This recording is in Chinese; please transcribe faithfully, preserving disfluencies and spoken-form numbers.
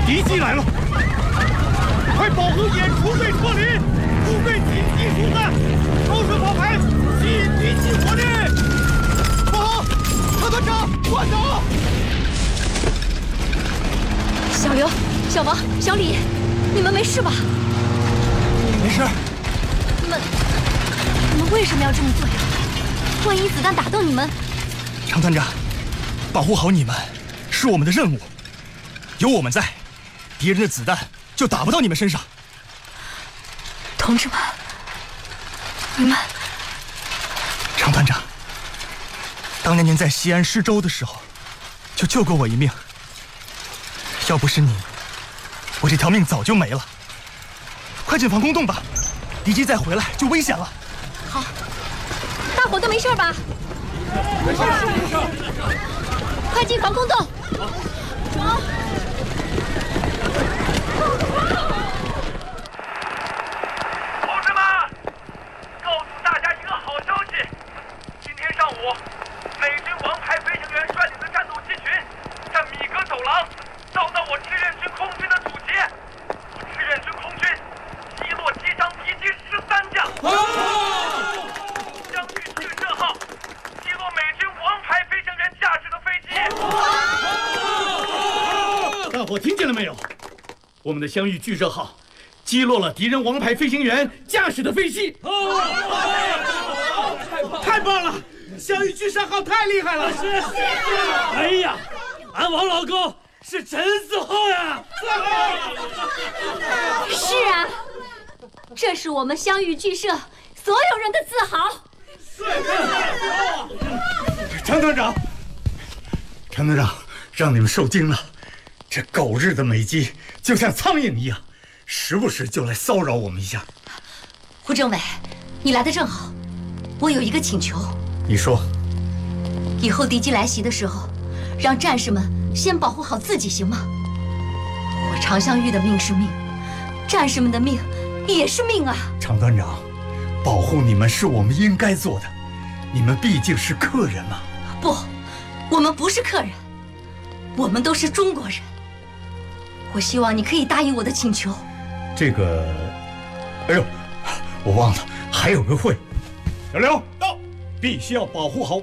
敌机来了！快保护演出队撤离，部队紧急疏散，高射炮排吸引敌机火力。不好，长团长，快走！ 小刘、小王、小李，你们没事吧？ 没事。 你们，你们为什么要这么做呀？万一子弹打到你们…… 常团长，保护好你们是我们的任务。有我们在，敌人的子弹就打不到你们身上。 同志们，你们…… 常团长，当年您在西安施粥的时候，就救过我一命。要不是你，我这条命早就没了。快进防空洞吧，敌机再回来就危险了。 好，大伙都没事吧？ 没事，没事。 快进防空洞。走。 同志们，告诉大家一个好消息，今天上午，美军王牌飞行员率领的战斗机群，在米格走廊遭到我志愿军空军的阻截，志愿军空军击落击伤敌机十三架。相遇巨射号击落美军王牌飞行员驾驶的飞机。 大伙听见了没有？我们的相遇巨射号击落了敌人王牌飞行员驾驶的飞机。太棒了！相遇巨射号太厉害了！是是。 哎呀，俺王老高是真自豪呀！ 是啊，这是我们相遇剧社所有人的自豪。 常团长，常团长，让你们受惊了。这狗日的美机就像苍蝇一样，时不时就来骚扰我们一下。 胡政委，你来的正好，我有一个请求。 你说。 以后敌机来袭的时候，让战士们先保护好自己，行吗？我常香玉的命是命，战士们的命也是命啊！ 常团长，保护你们是我们应该做的，你们毕竟是客人嘛。 不，我们不是客人，我们都是中国人。我希望你可以答应我的请求。 这个，哎呦，我忘了还有个会。小刘到，必须要保护好